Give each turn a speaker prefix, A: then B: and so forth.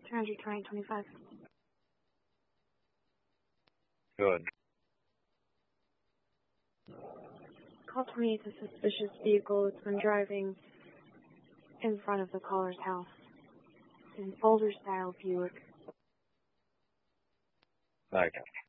A: 320-25.
B: Good.
A: Call 28 a suspicious vehicle that's been driving in front of the caller's house. In Boulder-style Buick.
B: Okay.